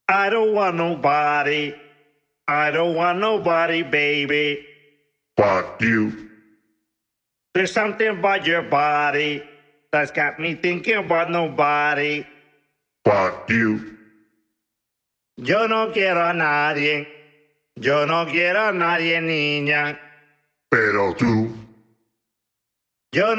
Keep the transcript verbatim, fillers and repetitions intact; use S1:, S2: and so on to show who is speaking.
S1: I don't want nobody. I don't want nobody, baby.
S2: Fuck you.
S1: There's something about your body that's got me thinking about nobody.
S2: Fuck you.
S1: Yo no quiero a nadie. Yo no quiero a nadie, niña.
S2: Pero tú.
S1: Yo no